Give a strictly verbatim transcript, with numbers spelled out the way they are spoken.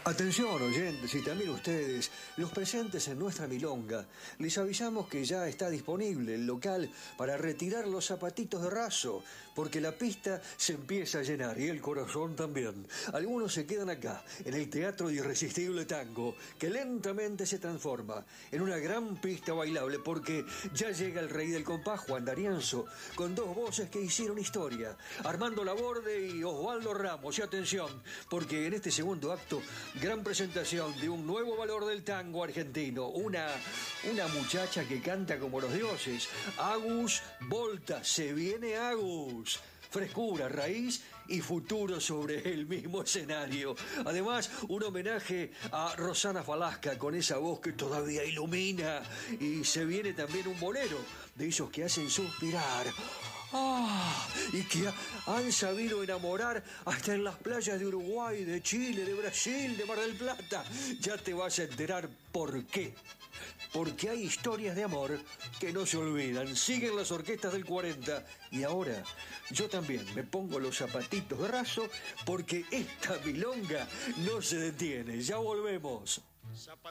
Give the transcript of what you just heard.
Atención, oyentes, y también ustedes, los presentes en nuestra milonga, les avisamos que ya está disponible el local para retirar los zapatitos de raso, porque la pista se empieza a llenar y el corazón también. Algunos se quedan acá, en el Teatro de Irresistible Tango, que lentamente se transforma en una gran pista bailable, porque ya llega el rey del compás, Juan D'Arienzo, con dos voces que hicieron historia, Armando Laborde y Osvaldo Ramos. Y atención, porque en este segundo acto, gran presentación de un nuevo valor del tango argentino. Una, una muchacha que canta como los dioses. Agus Volta. Se viene Agus. Frescura, raíz y futuro sobre el mismo escenario. Además, un homenaje a Rosana Falasca con esa voz que todavía ilumina. Y se viene también un bolero de esos que hacen suspirar. ¡Ah! Y que han sabido enamorar hasta en las playas de Uruguay, de Chile, de Brasil, de Mar del Plata. Ya te vas a enterar por qué. Porque hay historias de amor que no se olvidan. Siguen las orquestas del cuarenta. Y ahora yo también me pongo los zapatitos de raso porque esta milonga no se detiene. Ya volvemos.